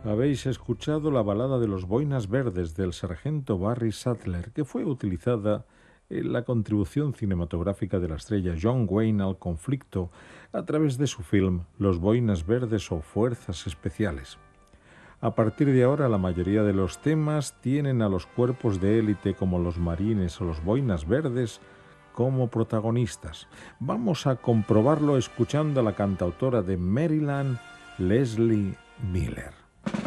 Habéis escuchado la balada de los Boinas Verdes del sargento Barry Sadler, que fue utilizada en la contribución cinematográfica de la estrella John Wayne al conflicto a través de su film Los Boinas Verdes o Fuerzas Especiales. A partir de ahora, la mayoría de los temas tienen a los cuerpos de élite como los marines o los Boinas Verdes como protagonistas. Vamos a comprobarlo escuchando a la cantautora de Maryland, Leslie Miller.